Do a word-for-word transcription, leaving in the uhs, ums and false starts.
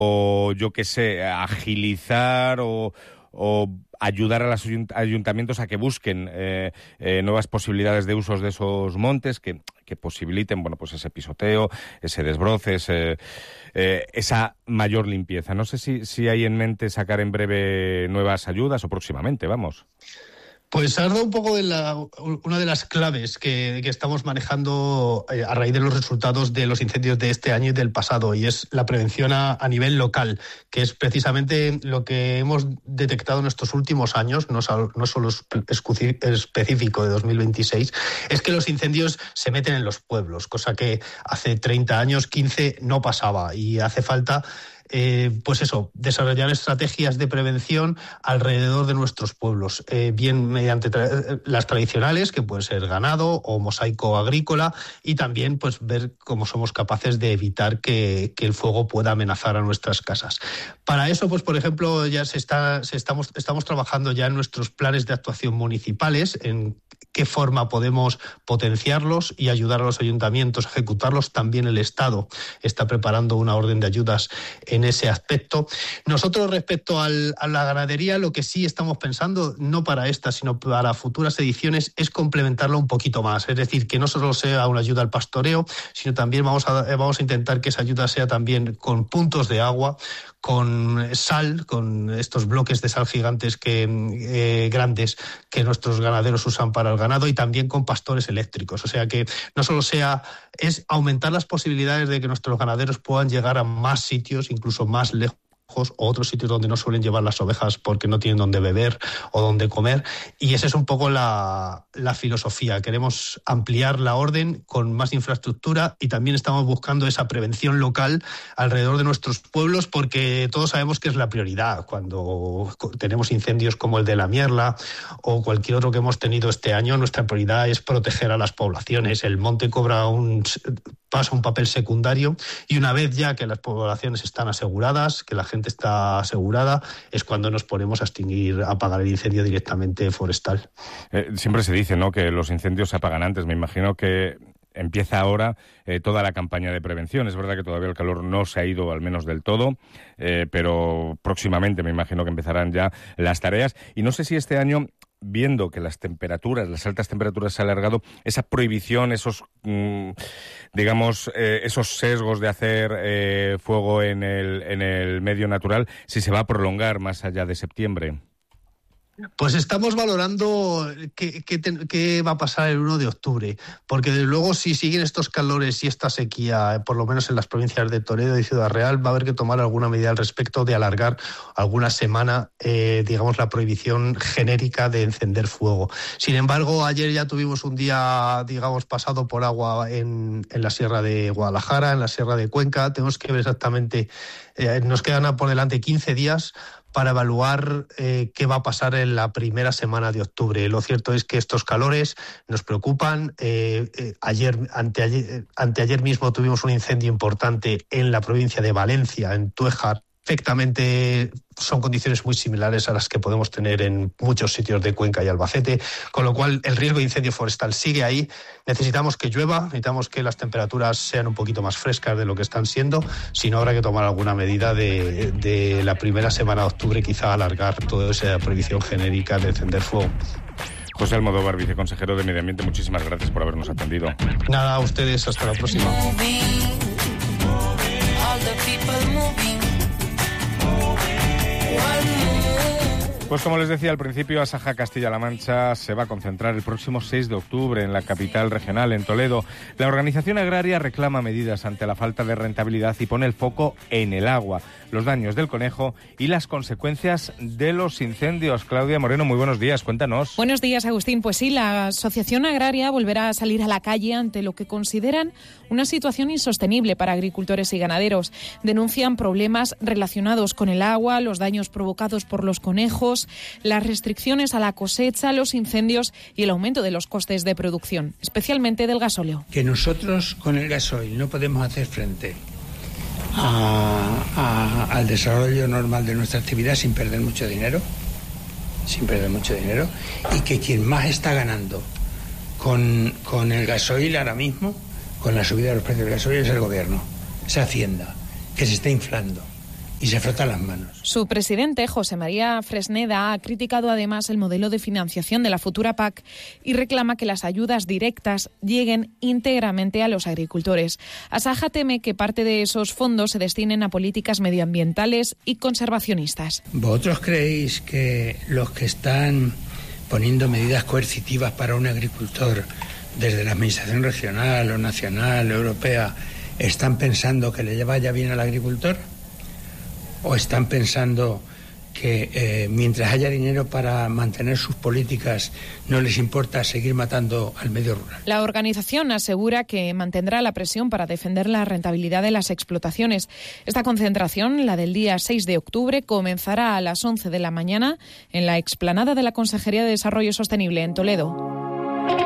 o yo qué sé, agilizar o, o ayudar a los ayuntamientos a que busquen eh, eh, nuevas posibilidades de usos de esos montes que, que posibiliten, bueno, pues ese pisoteo, ese desbroce, ese, eh, esa mayor limpieza. No sé si, si hay en mente sacar en breve nuevas ayudas o próximamente, vamos. Pues has dado un poco de la, una de las claves que, que estamos manejando a raíz de los resultados de los incendios de este año y del pasado, y es la prevención a, a nivel local, que es precisamente lo que hemos detectado en estos últimos años, no, no solo específico de dos mil veintiséis, es que los incendios se meten en los pueblos, cosa que hace treinta años, quince, no pasaba, y hace falta Eh, pues eso, desarrollar estrategias de prevención alrededor de nuestros pueblos, eh, bien mediante tra- las tradicionales, que pueden ser ganado o mosaico agrícola, y también pues ver cómo somos capaces de evitar que, que el fuego pueda amenazar a nuestras casas. Para eso, pues por ejemplo, ya se está, se estamos, estamos trabajando ya en nuestros planes de actuación municipales, en qué forma podemos potenciarlos y ayudar a los ayuntamientos a ejecutarlos. También el Estado está preparando una orden de ayudas en ese aspecto. Nosotros, respecto al, a la ganadería, lo que sí estamos pensando, no para esta, sino para futuras ediciones, es complementarlo un poquito más. Es decir, que no solo sea una ayuda al pastoreo, sino también vamos a, vamos a intentar que esa ayuda sea también con puntos de agua, con sal, con estos bloques de sal gigantes que eh, grandes que nuestros ganaderos usan para el ganado, y también con pastores eléctricos. O sea que no solo sea, es aumentar las posibilidades de que nuestros ganaderos puedan llegar a más sitios, incluso más lejos, o otros sitios donde no suelen llevar las ovejas porque no tienen dónde beber o dónde comer, y esa es un poco la, la filosofía. Queremos ampliar la orden con más infraestructura, y también estamos buscando esa prevención local alrededor de nuestros pueblos, porque todos sabemos que es la prioridad cuando tenemos incendios como el de La Mierla o cualquier otro que hemos tenido este año. Nuestra prioridad es proteger a las poblaciones. El monte cobra un pasa un papel secundario, y una vez ya que las poblaciones están aseguradas, que la gente está asegurada, es cuando nos ponemos a extinguir, a apagar el incendio directamente forestal. Eh, siempre se dice, ¿no?, que los incendios se apagan antes. Me imagino que empieza ahora eh, toda la campaña de prevención. Es verdad que todavía el calor no se ha ido, al menos del todo, eh, pero próximamente me imagino que empezarán ya las tareas. Y no sé si este año, viendo que las temperaturas, las altas temperaturas se han alargado, esa prohibición, esos, mmm, digamos, eh, esos sesgos de hacer eh, fuego en el, en el medio natural, si se va a prolongar más allá de septiembre. Pues estamos valorando qué, qué, te, qué va a pasar el uno de octubre, porque desde luego, si siguen estos calores y esta sequía, por lo menos en las provincias de Toledo y Ciudad Real, va a haber que tomar alguna medida al respecto de alargar alguna semana, eh, digamos, la prohibición genérica de encender fuego. Sin embargo, ayer ya tuvimos un día, digamos, pasado por agua en, en la Sierra de Guadalajara, en la Sierra de Cuenca. Tenemos que ver exactamente, eh, nos quedan por delante quince días para evaluar eh, qué va a pasar en la primera semana de octubre. Lo cierto es que estos calores nos preocupan. Eh, eh, ayer, anteayer, anteayer mismo tuvimos un incendio importante en la provincia de Valencia, en Túejar. Perfectamente son condiciones muy similares a las que podemos tener en muchos sitios de Cuenca y Albacete, con lo cual el riesgo de incendio forestal sigue ahí. Necesitamos que llueva, necesitamos que las temperaturas sean un poquito más frescas de lo que están siendo, si no habrá que tomar alguna medida de, de la primera semana de octubre, quizá alargar toda esa prohibición genérica de encender fuego. José Almodóvar, viceconsejero de Medio Ambiente, muchísimas gracias por habernos atendido. Nada, a ustedes, hasta la próxima. Pues como les decía al principio, Asaja Castilla-La Mancha se va a concentrar el próximo seis de octubre en la capital regional, en Toledo. La organización agraria reclama medidas ante la falta de rentabilidad y pone el foco en el agua, los daños del conejo y las consecuencias de los incendios. Claudia Moreno, muy buenos días, cuéntanos. Buenos días, Agustín. Pues sí, la Asociación Agraria volverá a salir a la calle ante lo que consideran una situación insostenible para agricultores y ganaderos. Denuncian problemas relacionados con el agua, los daños provocados por los conejos, las restricciones a la cosecha, los incendios y el aumento de los costes de producción, especialmente del gasóleo. Que nosotros con el gasoil no podemos hacer frente a, a, al desarrollo normal de nuestra actividad sin perder mucho dinero, sin perder mucho dinero, y que quien más está ganando con, con el gasoil ahora mismo, con la subida de los precios del gasoil, es el gobierno, es Hacienda, que se está inflando. y se frota las manos. Su presidente, José María Fresneda, ha criticado además el modelo de financiación de la futura P A C y reclama que las ayudas directas lleguen íntegramente a los agricultores. Asaja teme que parte de esos fondos se destinen a políticas medioambientales y conservacionistas. ¿Vosotros creéis que los que están poniendo medidas coercitivas para un agricultor desde la administración regional o nacional o europea están pensando que le vaya bien al agricultor? ¿O están pensando que eh, mientras haya dinero para mantener sus políticas no les importa seguir matando al medio rural? La organización asegura que mantendrá la presión para defender la rentabilidad de las explotaciones. Esta concentración, la del día seis de octubre, comenzará a las once de la mañana en la explanada de la Consejería de Desarrollo Sostenible en Toledo.